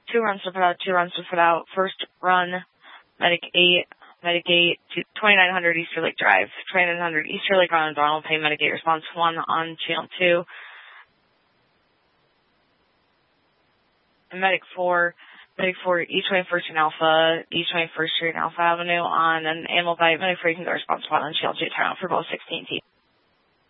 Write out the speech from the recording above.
2 runs to put out, 2 runs to put out. First run, Medic 8, 2900 Easter Lake Drive. 2900 Easter Lake on Donald Pay, Medic 8, response 1 on channel 2. And Medic 4, E21st and Alpha, E21st Street and Alpha Avenue on an animal bite. Medic 4, you can go response 1 on channel 2, turn out for both 16 teeth.